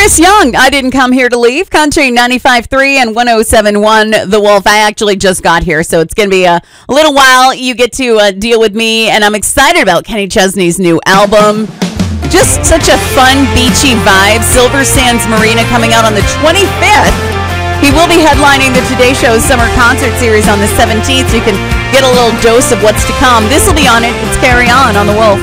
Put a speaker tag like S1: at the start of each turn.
S1: Chris Young, I Didn't Come Here to Leave, Country 95.3 and 107.1 The Wolf. I actually just got here, so it's going to be a little while. You get to deal with me, and I'm excited about Kenny Chesney's new album. Just such a fun, beachy vibe. Silver Sands Marina coming out on the 25th. He will be headlining the Today Show's summer concert series on the 17th, so you can get a little dose of what's to come. This will be on it. It's Carry On the Wolf.